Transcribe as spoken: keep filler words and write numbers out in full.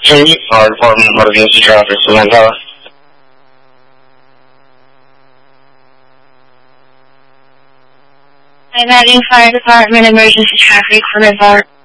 Three, Fire Department, Emergency Traffic, Cement Tower. I'm adding Fire Department, Emergency Traffic, Cement Tower.